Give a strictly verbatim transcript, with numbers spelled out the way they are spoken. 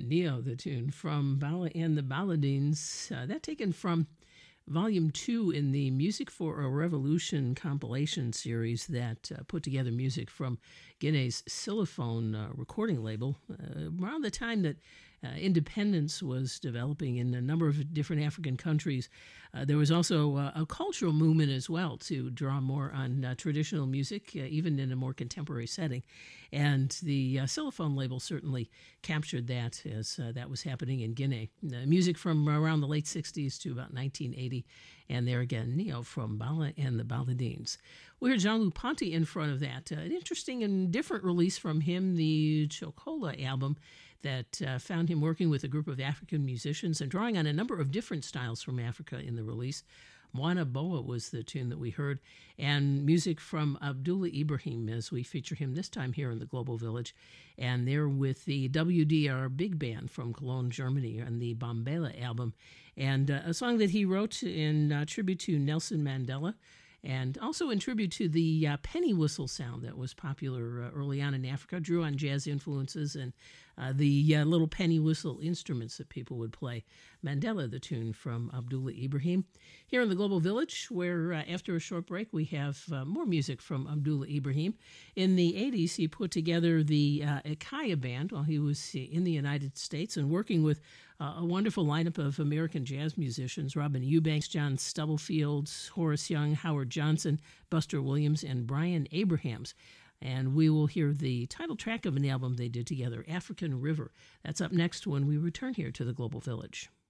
Neo, the tune from Bala and the Baladines. Uh, that taken from Volume two in the Music for a Revolution compilation series that uh, put together music from Guinea's Xylophone uh, recording label uh, around the time that uh, independence was developing in a number of different African countries. Uh, there was also uh, a cultural movement as well to draw more on uh, traditional music, uh, even in a more contemporary setting. And the uh, Xylophone label certainly captured that as uh, that was happening in Guinea. Uh, music from around the late sixties to about nineteen eighty. And there again, Neo from Bala and the Baladines. We heard Jean-Luc Ponty in front of that. Uh, an interesting and different release from him, the Chocola album, that uh, found him working with a group of African musicians and drawing on a number of different styles from Africa in the release. Mwana Boa was the tune that we heard, and music from Abdullah Ibrahim as we feature him this time here in the Global Village. And they're with the W D R Big Band from Cologne, Germany, on the Bombela album. And uh, a song that he wrote in uh, tribute to Nelson Mandela, and also in tribute to the uh, penny whistle sound that was popular uh, early on in Africa, drew on jazz influences and uh, the uh, little penny whistle instruments that people would play. Mandela, the tune from Abdullah Ibrahim. Here in the Global Village, where uh, after a short break we have uh, more music from Abdullah Ibrahim. In the eighties, he put together the uh, Ikaya Band while he was in the United States and working with uh, a wonderful lineup of American jazz musicians: Robin Eubanks, John Stubblefield, Horace Young, Howard Johnson, Buster Williams, and Brian Abrahams. And we will hear the title track of an album they did together, African River. That's up next when we return here to the Global Village.